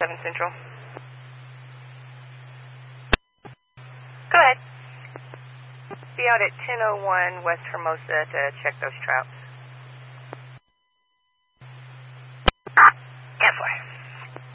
7 Central. Go ahead. Be out at 10:01 West Hermosa to check those traps.